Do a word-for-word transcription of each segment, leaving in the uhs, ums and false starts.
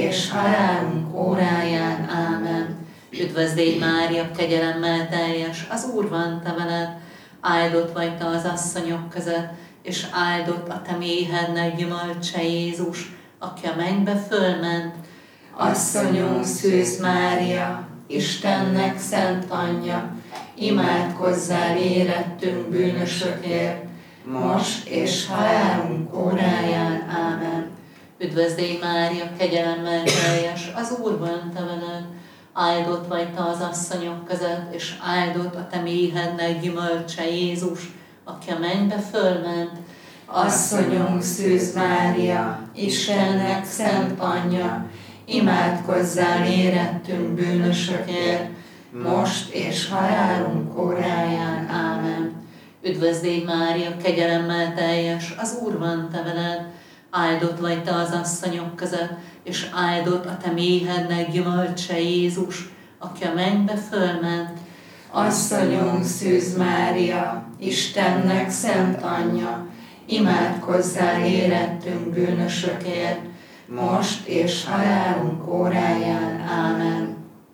és halálunk óráján. Ámen. Üdvözlégy Mária, kegyelemmel teljes, az Úr van te veled, áldott vagy te az asszonyok között, és áldott a te méhednek gyümölcse Jézus, aki a mennybe fölment. Asszonyunk Szűz Mária, Istennek szent anyja, imádkozzál érettünk bűnösökért, most és halálunk óráján. Ámen. Üdvözlégy Mária, kegyelemmel teljes, az Úr van te veled, áldott vagy te az asszonyok között, és áldott a te méhednek gyümölcse Jézus, aki a mennybe fölment. Asszonyunk Szűz Mária, Istennek szent anyja, imádkozzál érettünk bűnösökért, most és halálunk óráján. Ámen. Üdvözlégy Mária, kegyelemmel teljes, az Úr van te veled, áldott vagy te az asszonyok között, és áldott a te méhednek gyümölcse Jézus, aki a mennybe fölment. Asszonyunk Szűz Mária, Istennek szent anyja, imádkozzál érettünk bűnösökért, most és halálunk óráján. Ámen.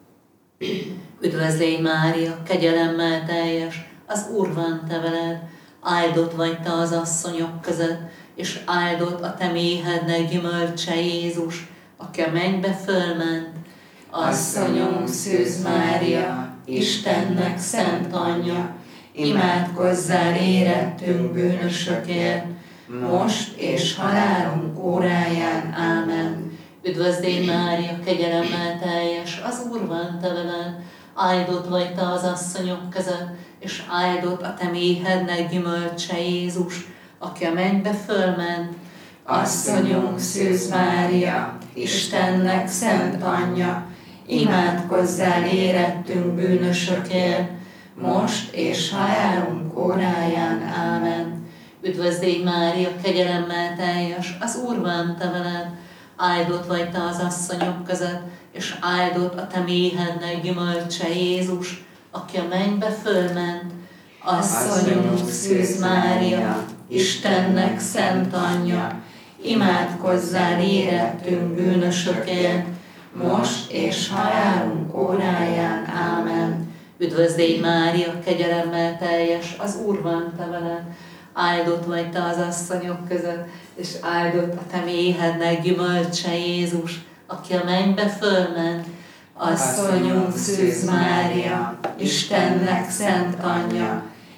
Üdvözlégy Mária, kegyelemmel teljes, az Úr van te veled, áldott vagy te az asszonyok között, és áldott a te méhednek gyümölcse Jézus, aki a mennybe fölment. Asszonyunk Szűz Mária, Istennek szent anyja, imádkozzál érettünk bűnösökért, most és halálunk óráján. Ámen. Üdvözlégy Mária, kegyelemmel teljes, az Úr van te veled, áldott vagy te az asszonyok között, és áldott a te méhednek gyümölcse Jézus, aki a mennybe fölment. Asszonyunk Szűz Mária, Istennek szent anyja, imádkozzál érettünk bűnösökért, most és halálunk óráján. Ámen. Üdvözlégy Mária, kegyelemmel teljes, az Úr van te veled, áldott vagy te az asszonyok között, és áldott a te méhednek gyümölcse Jézus, aki a mennybe fölment. Asszonyunk Szűz Mária, Istennek szent anyja, imádkozzál érettünk bűnösökért, most és halálunk óráján. Ámen. Üdvözlégy Mária, kegyelemmel teljes, az Úr van te veled, áldott vagy te az asszonyok között, és áldott a te méhednek gyümölcse Jézus, aki a mennybe fölment. Asszonyunk Szűz Mária, Istennek szent anyja,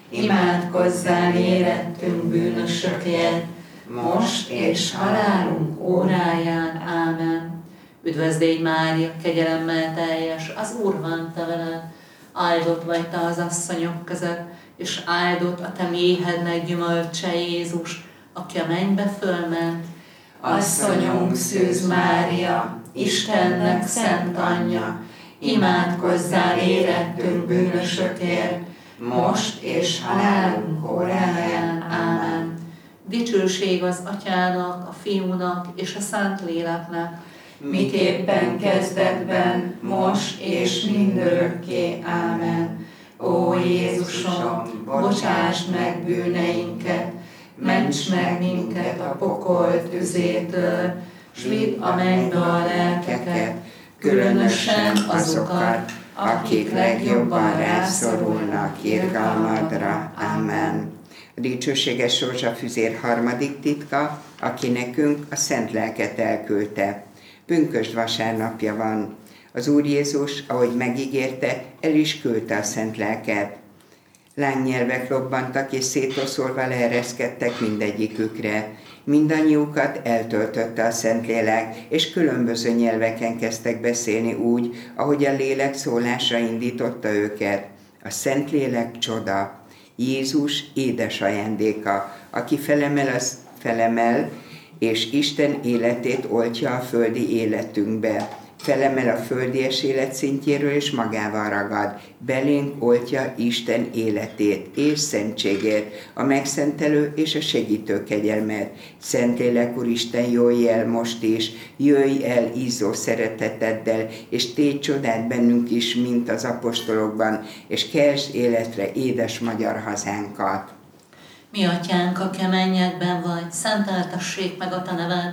imádkozzál érettünk bűnösökért, most és halálunk óráján. Ámen. Üdvözlégy Mária, kegyelemmel teljes, az Úr van te veled, áldott vagy te az asszonyok között, és áldott a te méhednek gyümölcse Jézus, aki a mennybe fölment. Asszonyunk Szűz Mária, Istennek szent anyja, imádkozzál érettünk bűnösökért, most és halálunk óráján. Ámen. Dicsőség az Atyának, a Fiúnak és a Szentléleknek, miképpen kezdetben, most és mindörökké. Ámen. Ó Jézusom, bocsáss meg bűneinket, ments meg minket a pokol tüzétől, s vidd a mennybe a lelkeket, különösen azokat, akik legjobban rászorulnak irgalmadra. Amen. A dicsőséges rózsafüzér harmadik titka, aki nekünk a Szent Lelket elküldte. Pünkösd vasárnapja van. Az Úr Jézus, ahogy megígérte, el is küldte a Szent Lelket. Lángnyelvek robbantak és szétoszolva leereszkedtek mindegyikükre. Mindannyiukat eltöltötte a Szentlélek, és különböző nyelveken kezdtek beszélni úgy, ahogy a lélek szólásra indította őket. A Szentlélek csoda. Jézus édes ajándéka, aki felemel, az felemel, és Isten életét oltja a földi életünkbe. Felemel a földies élet szintjéről, és magával ragad. Belénk oltja Isten életét és szentségét, a megszentelő és a segítő kegyelmet. Szentlélek Úristen, jöjj el most is, jöjj el izzó szereteteddel, és tégy csodát bennünk is, mint az apostolokban, és keltsd életre édes magyar hazánkat. Mi atyánk, aki a mennyekben vagy, szenteltessék meg a te neved,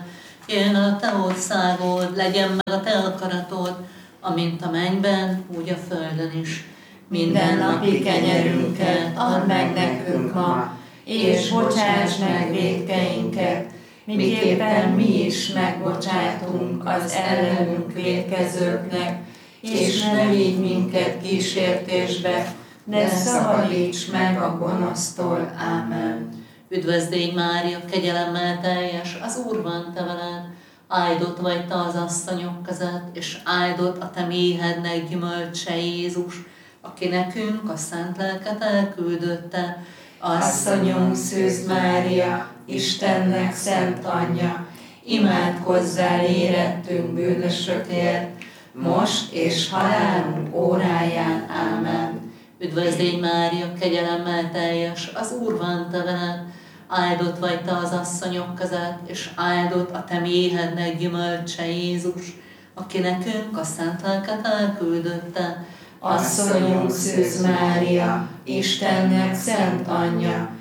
Jöjjön a te országod, legyen meg a te akaratod, amint a mennyben, úgy a földön is. Minden napi kenyerünket add meg nekünk ma, és bocsáss meg vétkeinket, miképpen mi is megbocsátunk az ellenünk vétkezőknek, és ne vigy minket kísértésbe, de szabadíts meg a gonosztól. Ámen. Üdvözlégy Mária, kegyelemmel teljes, az Úr van te veled, áldott vagy te az asszonyok között, és áldott a te méhednek gyümölcse Jézus, aki nekünk a szent lelket elküldötte. Asszonyunk Szűz Mária, Istennek szent anyja, imádkozzál érettünk bűnösökért, most és halálunk óráján. Ámen. Üdvözlégy Mária, kegyelemmel teljes, az Úr van te veled, áldott vagy te az asszonyok között, és áldott a te méhednek gyümölcse Jézus, aki nekünk a szent lelket elküldötte. Asszonyunk Szűz Mária, Istennek szent anyja,